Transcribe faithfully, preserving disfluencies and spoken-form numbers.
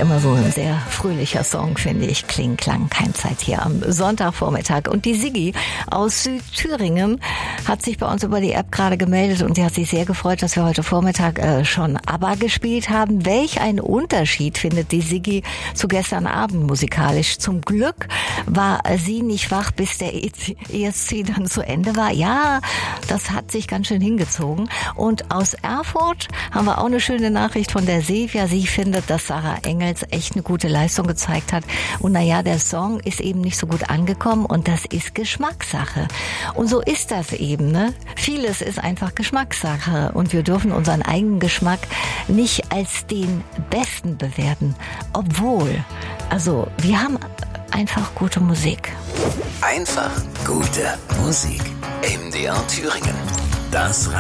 Immer so ein sehr fröhlicher Song, finde ich. Kling, Klang, Keimzeit hier am Sonntagvormittag. Und die Siggi aus Südthüringen hat sich bei uns über die App gerade gemeldet und sie hat sich sehr gefreut, dass wir heute Vormittag äh, schon ABBA gespielt haben. Welch ein Unterschied findet die Siggi zu gestern Abend musikalisch. Zum Glück war sie nicht wach, bis der E S C dann zu Ende war. Ja, das hat sich ganz schön hingezogen. Und aus Erfurt haben wir auch eine schöne Nachricht von der Silvia. Sie findet, dass Sarah Engels echt eine gute Leistung gezeigt hat. Und naja, der Song ist eben nicht so gut angekommen und das ist Geschmackssache. Und so ist das eben, ne? Vieles ist einfach Geschmackssache und wir dürfen unseren eigenen Geschmack nicht als den besten bewerten. Obwohl, also wir haben einfach gute Musik. Einfach gute Musik. M D R Thüringen. Das